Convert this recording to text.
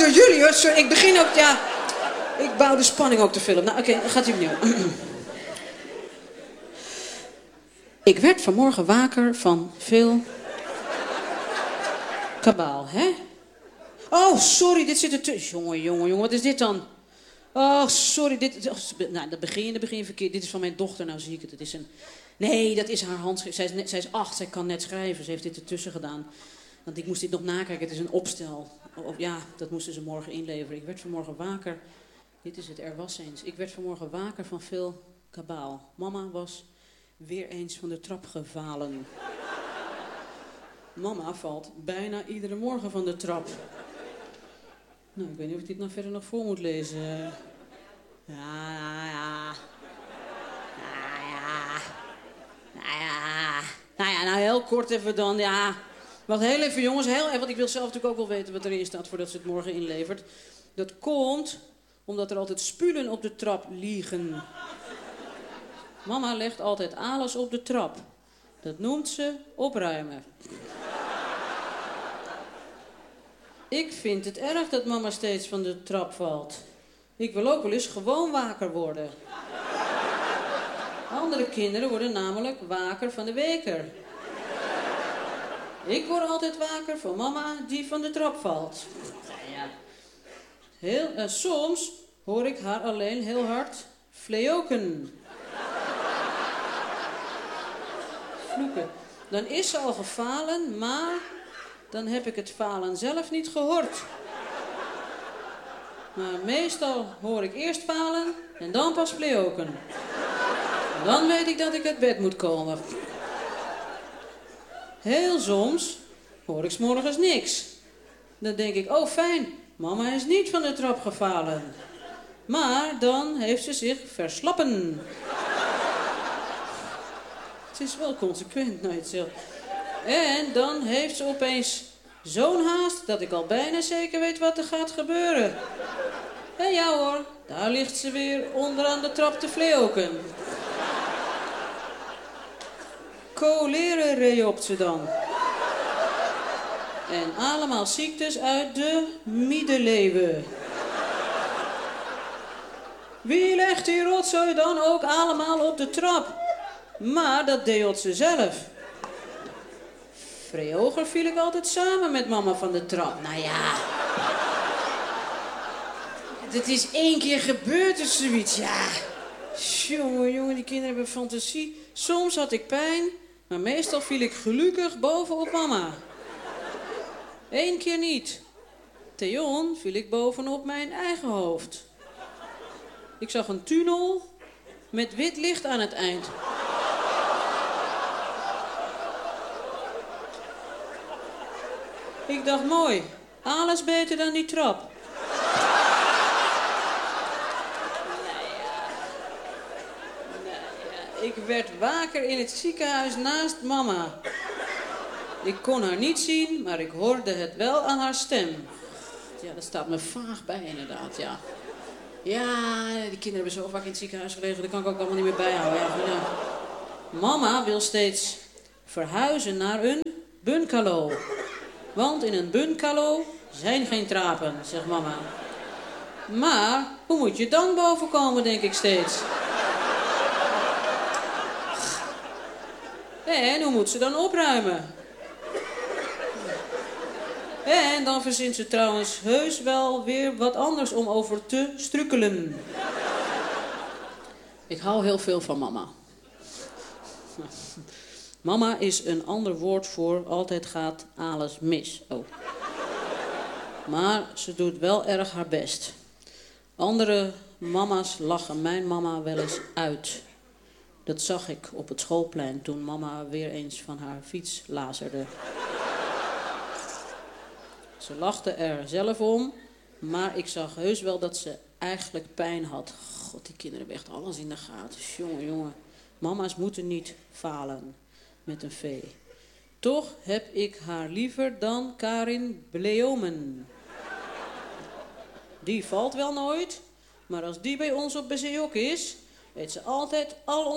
door jullie hoor. Sorry, ik begin ook, ja... Ik bouw de spanning ook te film. Nou, oké, dan gaat hij opnieuw. Ik werd vanmorgen waker van veel... kabaal, hè? Oh, sorry, dit zit er tussen. Jongen, wat is dit dan? Oh, sorry, dit... Nou, dan begin je verkeerd. Dit is van mijn dochter, nou zie ik het. Het is een... Nee, dat is haar handschrift. Zij is 8, zij kan net schrijven. Ze heeft dit ertussen gedaan. Want ik moest dit nog nakijken, het is een opstel. Ja, dat moesten ze morgen inleveren. Ik werd vanmorgen waker... Dit is het, er was eens. Ik werd vanmorgen waker van veel kabaal. Mama was weer eens van de trap gevallen. Mama valt bijna iedere morgen van de trap. Nou, ik weet niet of ik dit nou verder nog voor moet lezen. Nou heel kort even dan, ja. Wacht heel even jongens, heel even, want ik wil zelf natuurlijk ook wel weten wat erin staat voordat ze het morgen inlevert. Dat komt omdat er altijd spulen op de trap liggen. Mama legt altijd alles op de trap. Dat noemt ze opruimen. Ik vind het erg dat mama steeds van de trap valt. Ik wil ook wel eens gewoon waker worden. Andere kinderen worden namelijk waker van de weker. Ik word altijd waker van mama die van de trap valt. Ja. Soms hoor ik haar alleen heel hard fleoken. Vloeken. Dan is ze al gefalen, maar dan heb ik het falen zelf niet gehoord. Maar meestal hoor ik eerst falen en dan pas fleoken. Dan weet ik dat ik uit bed moet komen. Heel soms hoor ik 's morgens niks. Dan denk ik, oh fijn, mama is niet van de trap gevallen. Maar dan heeft ze zich verslappen. Het is wel consequent, nou het zelf. En dan heeft ze opeens zo'n haast dat ik al bijna zeker weet wat er gaat gebeuren. En ja hoor, daar ligt ze weer onderaan de trap te fleoken. Cholera reopt ze dan. En allemaal ziektes uit de middeleeuwen. Wie legt die rotzooi dan ook allemaal op de trap? Maar dat deed ze zelf. Vroeger viel ik altijd samen met mama van de trap. Nou ja. Het is 1 keer gebeurd of zoiets, ja. Jongen, die kinderen hebben fantasie. Soms had ik pijn, maar meestal viel ik gelukkig bovenop mama. 1 keer niet. Theon viel ik bovenop mijn eigen hoofd. Ik zag een tunnel met wit licht aan het eind. Ik dacht, mooi, alles beter dan die trap. Ik werd waker in het ziekenhuis naast mama. Ik kon haar niet zien, maar ik hoorde het wel aan haar stem. Ja, dat staat me vaag bij inderdaad, ja. Ja, die kinderen hebben zo vaak in het ziekenhuis gelegen, dat kan ik ook allemaal niet meer bijhouden. Ja. Mama wil steeds verhuizen naar een bungalow. Want in een bungalow zijn geen trappen, zegt mama. Maar hoe moet je dan boven komen, denk ik steeds. En hoe moet ze dan opruimen? En dan verzint ze trouwens heus wel weer wat anders om over te strukkelen. Ik hou heel veel van mama. Mama is een ander woord voor altijd gaat alles mis. Oh. Maar ze doet wel erg haar best. Andere mama's lachen mijn mama wel eens uit. Dat zag ik op het schoolplein toen mama weer eens van haar fiets lazerde. Ze lachte er zelf om, maar ik zag heus wel dat ze eigenlijk pijn had. God, die kinderen hebben echt alles in de gaten. Jongen. Mama's moeten niet falen met een V. Toch heb ik haar liever dan Karin Bleomen. Die valt wel nooit, maar als die bij ons op bezoek is, weet ze altijd al